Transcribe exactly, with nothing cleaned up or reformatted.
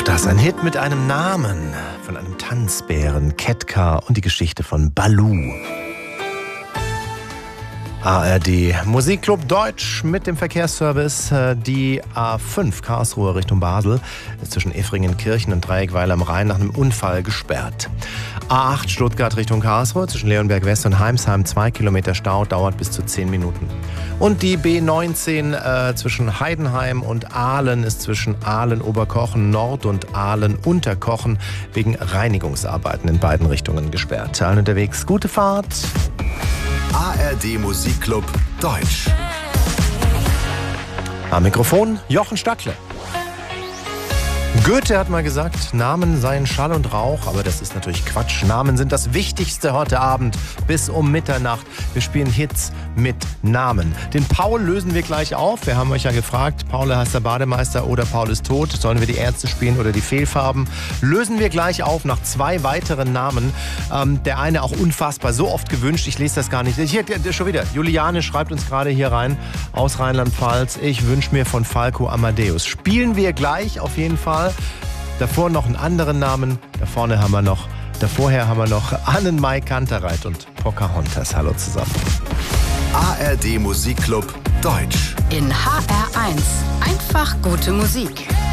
Das ist ein Hit mit einem Namen von einem Tanzbären, Ketka und die Geschichte von Baloo. A R D Musikclub Deutsch mit dem Verkehrsservice. Die A fünf Karlsruhe Richtung Basel ist zwischen Effringen-Kirchen und Dreieckweil am Rhein nach einem Unfall gesperrt. A acht Stuttgart Richtung Karlsruhe zwischen Leonberg West und Heimsheim zwei Kilometer Stau, dauert bis zu zehn Minuten. Und die B neunzehn äh, zwischen Heidenheim und Aalen ist zwischen Aalen-Oberkochen Nord und Aalen-Unterkochen wegen Reinigungsarbeiten in beiden Richtungen gesperrt. Allen unterwegs gute Fahrt. A R D Musikclub Deutsch. Am Mikrofon Jochen Stackle. Goethe hat mal gesagt, Namen seien Schall und Rauch, aber das ist natürlich Quatsch. Namen sind das Wichtigste heute Abend bis um Mitternacht. Wir spielen Hits mit Namen. Den Paul lösen wir gleich auf. Wir haben euch ja gefragt, Paul heißt der Bademeister oder Paul ist tot. Sollen wir die Ärzte spielen oder die Fehlfarben? Lösen wir gleich auf nach zwei weiteren Namen. Ähm, der eine auch unfassbar, so oft gewünscht. Ich lese das gar nicht. Hier, schon wieder. Juliane schreibt uns gerade hier rein aus Rheinland-Pfalz. Ich wünsche mir von Falco Amadeus. Spielen wir gleich auf jeden Fall. Davor noch einen anderen Namen. Da vorne haben wir noch, davorher haben wir noch Annenmai Kantereit und Pocahontas. Hallo zusammen. A R D Musikclub Deutsch. In H R eins. Einfach gute Musik.